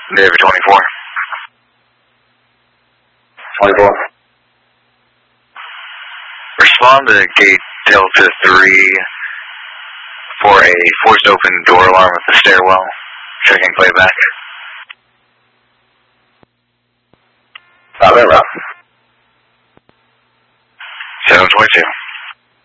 David 24. 24. Respond to gate Delta 3 for a forced open door alarm at the stairwell. Checking playback. Stop it, rough. 722.